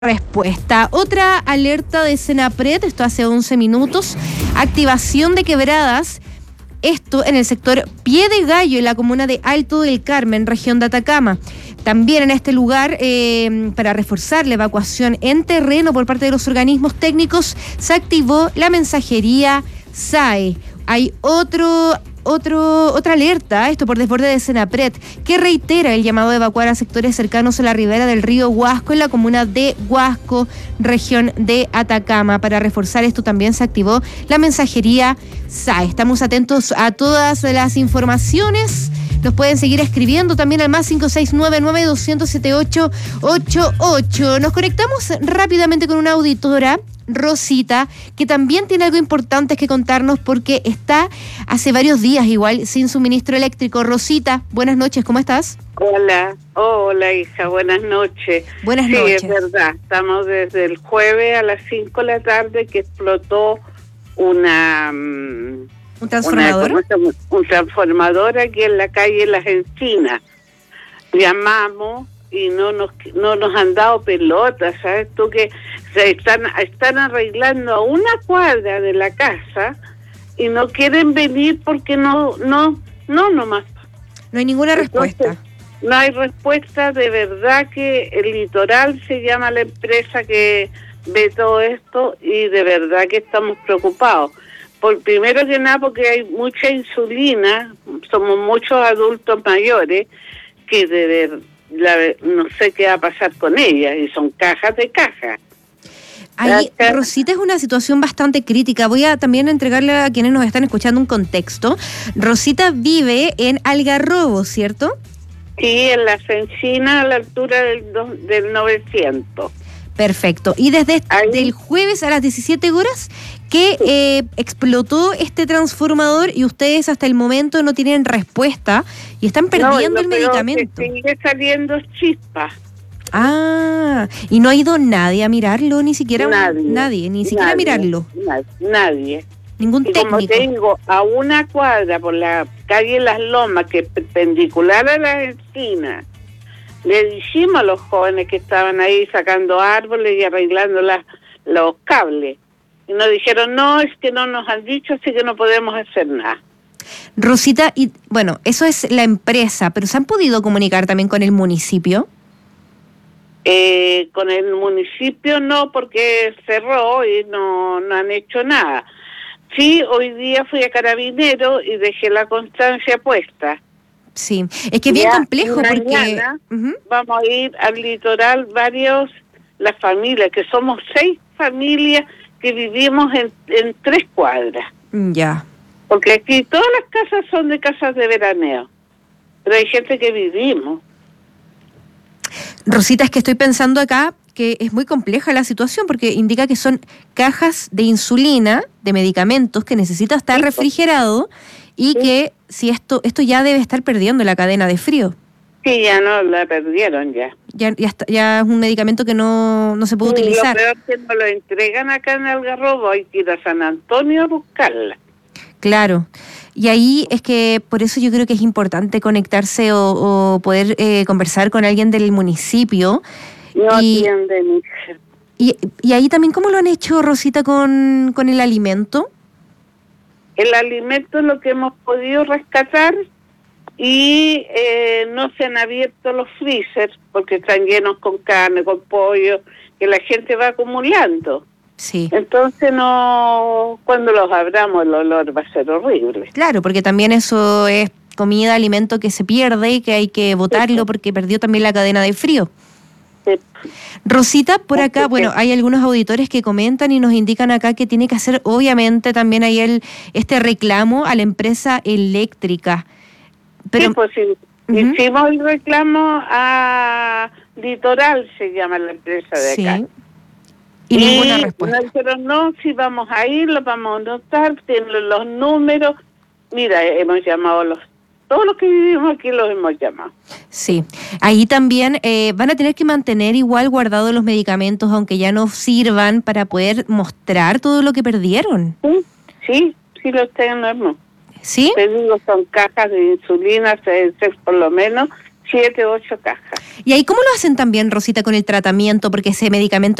respuesta. Otra alerta de Senapred, esto hace 11 minutos, activación de quebradas, esto en el sector Pie de Gallo, en la comuna de Alto del Carmen, región de Atacama. También en este lugar, para reforzar la evacuación en terreno por parte de los organismos técnicos, se activó la mensajería SAE. Hay otra alerta, esto por desborde de Senapred, que reitera el llamado de evacuar a sectores cercanos a la ribera del río Huasco, en la comuna de Huasco, región de Atacama. Para reforzar esto también se activó la mensajería SAE. Estamos atentos a todas las informaciones. Nos pueden seguir escribiendo también al más 569-9200-7888. Nos conectamos rápidamente con una auditora, Rosita, que también tiene algo importante que contarnos porque está hace varios días igual sin suministro eléctrico. Rosita, buenas noches, ¿cómo estás? Hola hija, buenas noches. Buenas noches. Sí, es verdad, estamos desde el jueves a las 5 de la tarde que explotó ¿Un transformador? Un transformador aquí en la calle Las Encinas. Llamamos y no nos han dado pelotas, ¿sabes tú? Que se están arreglando a una cuadra de la casa y no quieren venir porque no nomás. No hay ninguna respuesta. Entonces, no hay respuesta, de verdad que el Litoral se llama la empresa que ve todo esto y de verdad que estamos preocupados. Primero que nada porque hay mucha insulina, somos muchos adultos mayores que no sé qué va a pasar con ellas y son cajas de cajas. Ahí, Rosita, es una situación bastante crítica. Voy a también entregarle a quienes nos están escuchando un contexto. Rosita vive en Algarrobo, ¿cierto? Sí, en Las Encinas, a la altura del 900. Perfecto. Y desde el jueves a las 17 horas que explotó este transformador y ustedes hasta el momento no tienen respuesta y están perdiendo el medicamento. Sigue saliendo chispas. Ah, y no ha ido nadie a mirarlo, ni siquiera nadie, mirarlo. Nadie. Ningún técnico. Como te digo, a una cuadra por la calle Las Lomas, que es perpendicular a Las Encinas, le dijimos a los jóvenes que estaban ahí sacando árboles y arreglando los cables. Y nos dijeron, no, es que no nos han dicho, así que no podemos hacer nada. Rosita, y bueno, eso es la empresa, pero ¿se han podido comunicar también con el municipio? Con el municipio no, porque cerró y no han hecho nada. Sí, hoy día fui a Carabineros y dejé la constancia puesta. Sí, es que es bien complejo porque vamos a ir al Litoral las familias, que somos 6 familias que vivimos en 3 cuadras. Ya. Porque aquí todas las casas son de casas de veraneo, pero hay gente que vivimos. Rosita, es que estoy pensando acá que es muy compleja la situación porque indica que son cajas de insulina, de medicamentos que necesita estar refrigerado y que si esto ya debe estar perdiendo la cadena de frío. Sí, ya no la perdieron ya. Ya es un medicamento que no se puede utilizar. Lo peor es que no lo entregan acá en Algarrobo, hay que ir a San Antonio a buscarla. Claro. Y ahí es que por eso yo creo que es importante conectarse o poder conversar con alguien del municipio. No atienden. Y ahí también, ¿cómo lo han hecho, Rosita, con el alimento? El alimento es lo que hemos podido rescatar y no se han abierto los freezers porque están llenos con carne, con pollo, que la gente va acumulando. Sí. Entonces cuando los abramos el olor va a ser horrible. Claro, porque también eso es comida, alimento que se pierde y que hay que botarlo porque perdió también la cadena de frío. Sí. Rosita, por acá, bueno, hay algunos auditores que comentan y nos indican acá que tiene que hacer obviamente también ahí este reclamo a la empresa eléctrica. Pero, sí, pues sí. Hicimos el reclamo a Litoral, se llama la empresa de acá. Sí. Y ninguna respuesta. Nos dijeron, no, si vamos a ir, lo vamos a anotar, tienen los números. Mira, hemos llamado todos los que vivimos aquí los hemos llamado. Sí, ahí también van a tener que mantener igual guardados los medicamentos, aunque ya no sirvan, para poder mostrar todo lo que perdieron. Sí, los tenemos. ¿Sí? Te digo, son cajas de insulina, por lo menos 7, 8 cajas. ¿Y ahí cómo lo hacen también, Rosita, con el tratamiento? Porque ese medicamento